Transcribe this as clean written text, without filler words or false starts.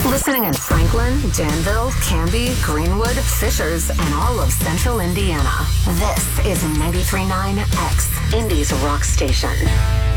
Listening in Franklin, Danville, Canby, Greenwood, Fishers, and all of Central Indiana. This is 93.9 X, Indy's rock station.